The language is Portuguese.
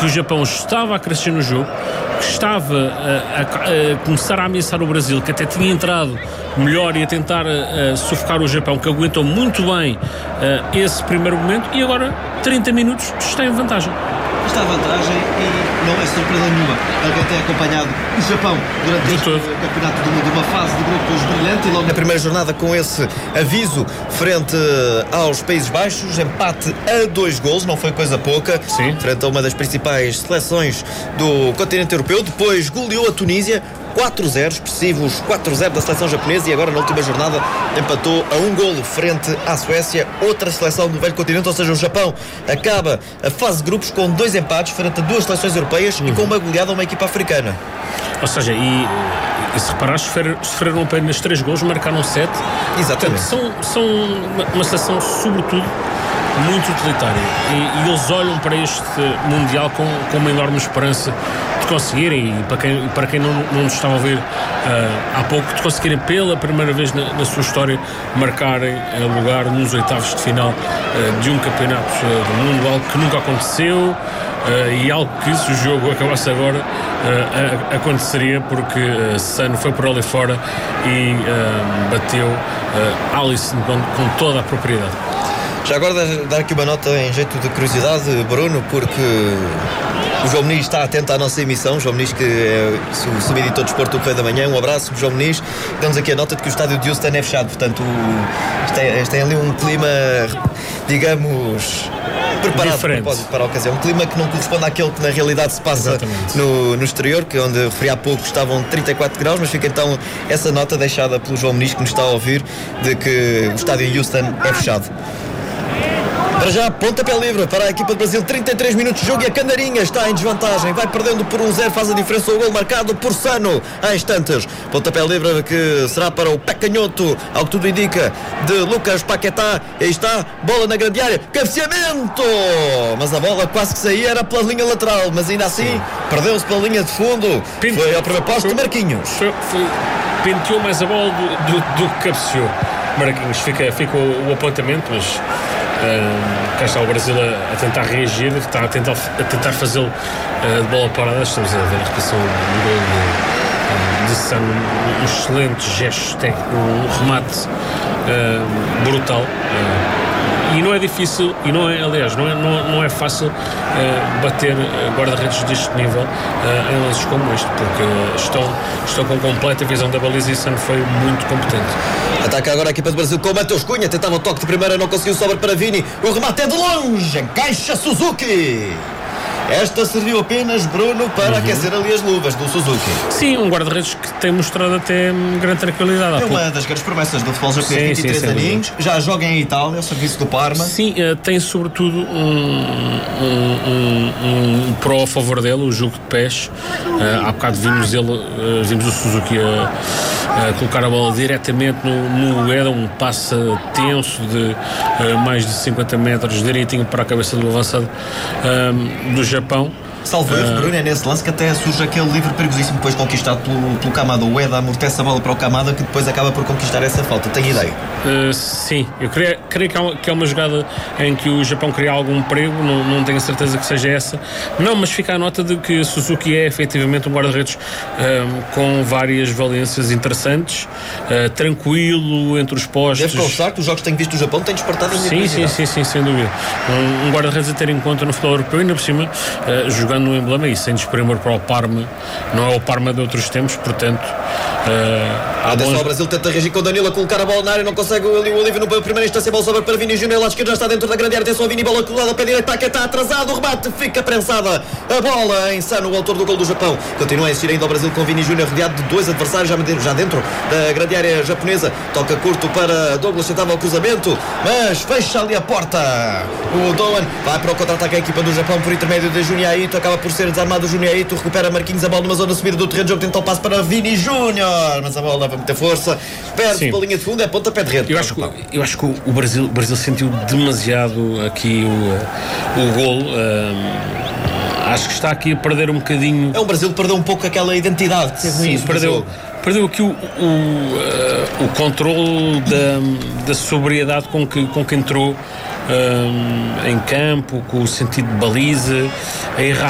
que o Japão estava a crescer no jogo, que estava a começar a ameaçar o Brasil, que até tinha entrado melhor e a tentar sufocar o Japão, que aguentou muito bem esse primeiro momento, e agora 30 minutos está em vantagem. Está a vantagem e não é surpresa nenhuma. Alguém tem acompanhado o Japão durante este campeonato de uma fase de grupos brilhante, e logo na primeira jornada com esse aviso frente aos Países Baixos, empate a 2 golos, não foi coisa pouca. Sim. Frente a uma das principais seleções do continente europeu. Depois goleou a Tunísia 4-0, expressivos 4-0 da seleção japonesa, e agora na última jornada empatou a 1 golo frente à Suécia, outra seleção do velho continente. Ou seja, o Japão acaba a fase de grupos com 2 empates frente a 2 seleções europeias e com uma goleada a uma equipa africana. Ou seja, e se reparar, sofreram apenas 3 golos, marcaram 7. Exatamente. Portanto, são uma seleção, sobretudo, muito utilitária, e eles olham para este Mundial com uma enorme esperança de conseguirem, e para quem não nos estava a ver há pouco, de conseguirem pela primeira vez na sua história marcarem lugar nos oitavos de final de um campeonato do mundo, algo que nunca aconteceu, e algo que, se o jogo acabasse agora, aconteceria, porque Sano foi por ali fora e bateu Alisson com toda a propriedade. Já agora dar aqui uma nota em jeito de curiosidade, Bruno, porque o João Muniz está atento à nossa emissão. João Muniz, que é o subeditor de Desporto do Correio da Manhã. Um abraço, João Muniz. Damos aqui a nota de que o estádio de Houston é fechado, portanto tem ali um clima, digamos, preparado para a ocasião. Um clima que não corresponde àquele que na realidade se passa no exterior, que onde referi há pouco estavam 34 graus, mas fica então essa nota deixada pelo João Muniz, que nos está a ouvir, de que o estádio de Houston é fechado. Para já, pontapé livre para a equipa do Brasil, 33 minutos de jogo, e a Canarinha está em desvantagem, vai perdendo por 1-0, faz a diferença o gol marcado por Sano há instantes. Pontapé livre que será para o pé canhoto, ao que tudo indica, de Lucas Paquetá. Aí está, bola na grande área, cabeceamento, mas a bola quase que saía, era pela linha lateral, mas ainda assim perdeu-se pela linha de fundo. Foi ao primeiro posto de Marquinhos. Penteou mais a bola do que cabeceou. Marquinhos, fica o apontamento, mas cá está o Brasil a tentar reagir, está a tentar fazê-lo de bola parada. Estamos a ver a repetição do gol de Sano, um excelente gesto técnico, um remate brutal. E não é difícil, e não é fácil bater guarda-redes deste nível em lances como este, porque estão com completa visão da baliza, e Sano foi muito competente. Ataca agora a equipa do Brasil com o Matheus Cunha, tentava o toque de primeira, não conseguiu, sobra para Vini, o remate é de longe, encaixa Suzuki. Esta serviu apenas, Bruno, para aquecer ali as luvas do Suzuki. Sim, um guarda-redes que tem mostrado até grande tranquilidade. É uma das grandes promessas do futebol japonês, 23 aninhos, já joga em Itália, ao serviço do Parma. Sim, tem sobretudo um pró a favor dele, o jogo de pés. Há bocado vimos o Suzuki a colocar a bola diretamente no Ueda, um passe tenso de mais de 50 metros, direitinho para a cabeça do avançado do Japão. Salvo erro, Bruno, é nesse lance que até surge aquele livre perigosíssimo, depois conquistado pelo Kamada. O Ueda amortece a bola para o Kamada, que depois acaba por conquistar essa falta. Tem ideia? Sim, eu creio que é uma jogada em que o Japão cria algum perigo, não tenho a certeza que seja essa. Não, mas fica a nota de que Suzuki é efetivamente um guarda-redes com várias valências interessantes, tranquilo entre os postos. Deve confessar que os jogos que tenho visto do Japão têm despertado a minha curiosidade. Sim, sem dúvida. Um guarda-redes a ter em conta no futebol europeu, ainda por cima, jogando no emblema, e sem desprimor para o Parma, não é o Parma de outros tempos, portanto. Atenção, o Brasil tenta reagir com o Danilo a colocar a bola na área, não consegue ali o Olívio na primeira instância, a bola sobra para Vini Júnior, lá esquerdo já está dentro da grande área, atenção a Vini, bola colada para a direita, está atrasado, o remate fica prensada, a bola em Sano, o autor do gol do Japão. Continua a insistir ainda o Brasil com Vini Júnior, rodeado de 2 adversários já dentro da grande área japonesa, toca curto para Douglas, tentava o cruzamento, mas fecha ali a porta. O Doan vai para o contra-ataque, a equipa do Japão por intermédio de Juniaito, acaba por ser desarmado o Juniaito, recupera Marquinhos, a bola numa zona subida do terreno de jogo, tenta o passo para Vini Júnior, mas a bola leva muita força, perde para a linha de fundo, é pontapé de rede. Eu acho que o Brasil sentiu demasiado aqui o golo. Acho que está aqui a perder um bocadinho. É um Brasil que perdeu um pouco aquela identidade que teve. Sim, perdeu aqui o controle da sobriedade com que entrou em campo, com o sentido de baliza, a errar